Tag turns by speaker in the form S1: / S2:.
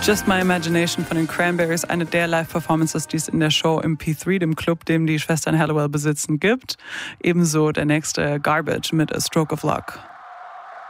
S1: Just My Imagination von den Cranberries, eine der Live-Performances, die es in der Show im P3, dem Club, dem die Schwestern Hallowell besitzen, gibt. Ebenso der nächste Garbage mit A Stroke of Luck.